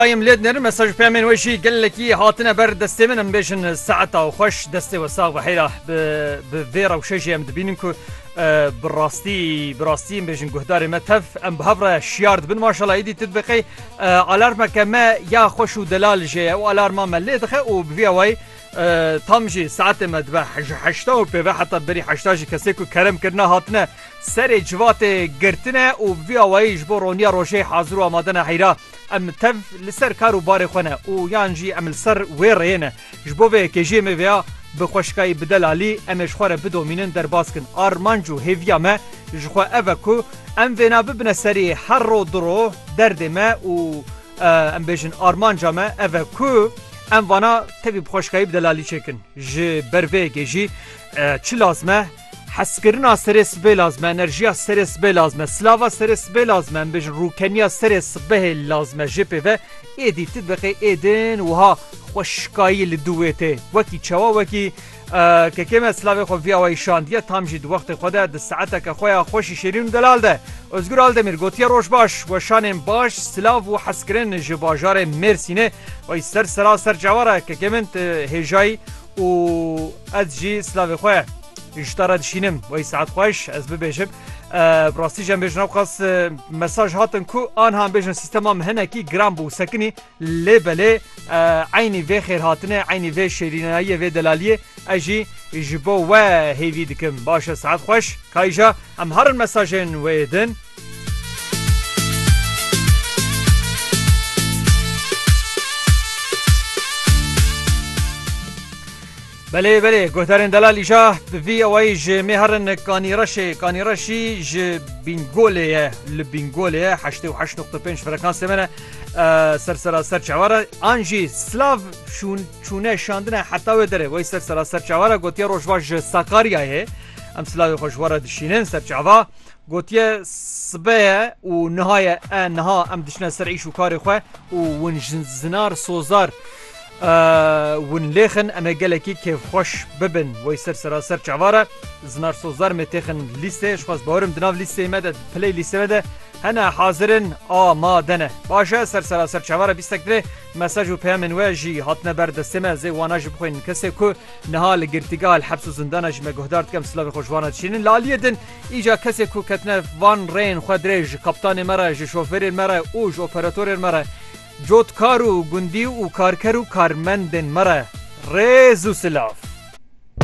ایم لید نر مساج پیامین وشی گلکی هاتنه بر دسته منم بیشن ساعت او خوش دسته و ساق و حیله به ویرا و شجی ام دبینن که براستی بیشن گهداری متف ام بهبره شیارد بن ماشاءالله ایدی تطبیقی آلارم که ما یا خوش و دلال جه و آلارم ما لید خه و بویوی تامجی ساعت مدبه حشتا و به حتی بری حشتاجی کسی که کرم کرنا هاتنه سر جوات گرتنه و بویوی جبرونیا روشه حاضر و آمادنه حیرا ام تف لسر کارو بار خونه و یانجی ام لسر ویرینه جبوه که جی مویا بخوشکای بدلالی امش خوره بدومینن در باسکن آرمانجو هیویا ما جخوا اوکو ام وینا ببنه سری هر رو درو درد ما و ام بیشن آرمانجا ما اوکو ام وانا تبی بخوشکای بدلالی چکن جی بروه که جی چی لازمه حسکرنا سرس به لازمه انرژیا سرس به لازمه سلاوا سرس به لازمه بیش روکنیا سرس به لازمه جپه و ایدی تدبقی ایدن وها خوشکایی لدویته وکی چوا وکی که کم سلاوی خو وی اوی شاندیه تامجی دو وقت خوده ده ساعته که خویا خوشی شیرین دلال ده ازگور آل دمیر گوتیا روش باش و شانم باش سلاو و حسکرن جباجار مرسینه و سر سراسر جواره که کمنت هجای و از جی سلاوی خواه اشتاره دشینم وی ساعت خوش از ببیشم براستی جم بیشنم خاص مساج هاتن کو آن هم بیشن سیستم هم هنکی گرام بو سکنی لبله عینی وی خیر هاتنه عینی وی شیرینایی وی دلالیه اجی جبو و هیوی دکم باشه ساعت خوش کایجا هم هر مساجن ویدن بله گوهترین دلالی جا وی اوی جه مهرن کانیرشی جه بینگوله لبینگوله 88.5 فرکانس منه سر چواره آنجی سلاو چونه شاندنه حتی و داره وی سر چواره گوتیه روشواش ساکاریه ام سلاوی خوشواره دشینن سر چوا گوتیه صبه و نها ام دشنه سر ایش و کاری خواه و ونجنزنار سوزار ون لیخن اما گلکی که خوش ببن وی سر چواره زنار سوزار متخن لیسته شخص باورم دناو لیسته مده پلی لیسته مده هنه حاضرن آمادنه باشه سر چواره بیستک ده مساج و پیامن ویجی هاتنه بردسته مزه واناج بخوین کسی که نهال گرتگاه الحبس و زندانش مگهدارد کم سلاوی خوشوانه چینن لالیه دن ایجا کسی که کتنه وان رین خود ریج کپتان مره شوفر مره اوج اپراتور مره جوتکار و گندی و کارکر و کارمندن مره ریز و سلاف